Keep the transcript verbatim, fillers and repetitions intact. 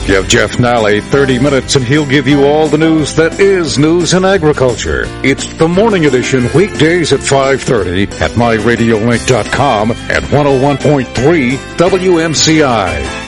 Give Jeff Nally thirty minutes and he'll give you all the news that is news in agriculture. It's the Morning Edition, weekdays at five thirty at my radio link dot com and one oh one point three W M C I.